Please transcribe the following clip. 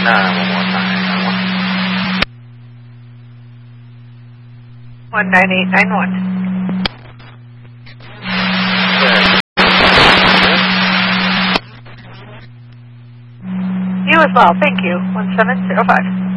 Nah, one more time. 19891. You as well. Thank you. 1705.